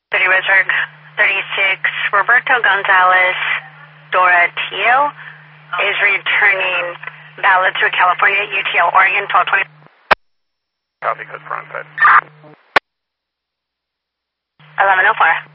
30 Resburg 36, Roberto Gonzalez Doratio is returning valid through California, UTL, Oregon, 1220. Copy, good front side. 1104.